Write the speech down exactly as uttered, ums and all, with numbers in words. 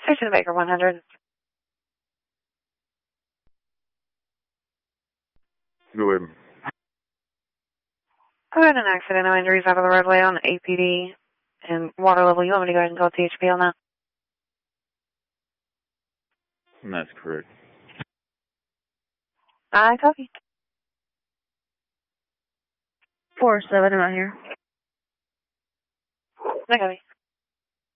Station Baker one hundred. Go ahead. I had an accident. No injuries out of the roadway on A P D and water level. You want me to go ahead and call T H P on that? That's correct. I copy. four seven, am I here? I copy.